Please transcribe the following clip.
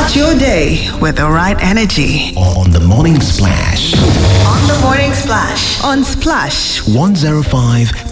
Start your day with the right energy. On the Morning Splash. On the Morning Splash. On Splash 105.